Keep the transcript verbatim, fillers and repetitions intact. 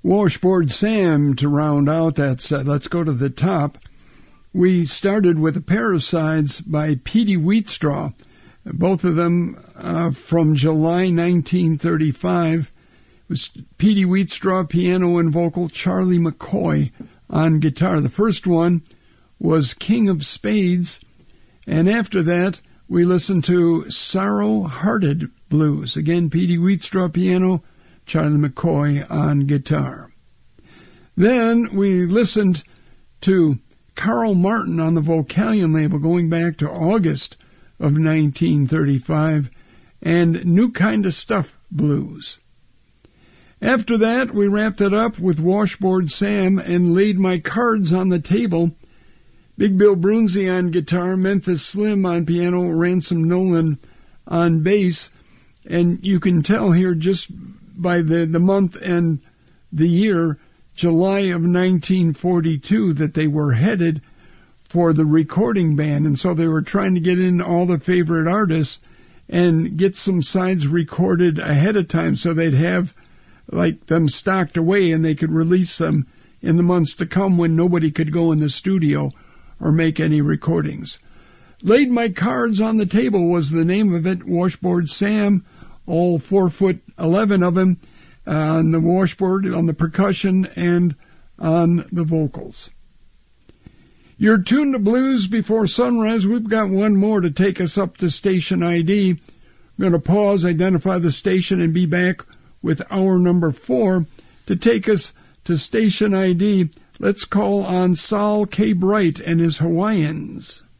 Washboard Sam to round out that set. Let's go to the top. We started with a pair of sides by Petey Wheatstraw, both of them uh, from July nineteen thirty-five. It was Petey Wheatstraw, piano and vocal, Charlie McCoy on guitar. The first one was King of Spades, and after that we listened to Sorrow-Hearted Blues. Again, Petey Wheatstraw, piano, Charlie McCoy on guitar. Then we listened to Carl Martin on the Vocalion label going back to August of nineteen thirty-five, and New Kind of Stuff Blues. After that, we wrapped it up with Washboard Sam and Laid My Cards on the Table. Big Bill Brunzi on guitar, Memphis Slim on piano, Ransom Nolan on bass. And you can tell here just by the, the month and the year, July of nineteen forty-two, that they were headed for the recording band. And so they were trying to get in all the favorite artists and get some sides recorded ahead of time so they'd have like them stocked away and they could release them in the months to come when nobody could go in the studio or make any recordings. Laid My Cards on the Table was the name of it. Washboard Sam, all four foot eleven of him, uh, on the washboard, on the percussion, and on the vocals. You're tuned to Blues Before Sunrise. We've got one more to take us up to station I D. We're going to pause, identify the station, and be back with hour number four. To take us to station I D, let's call on Sol K. Bright and his Hawaiians.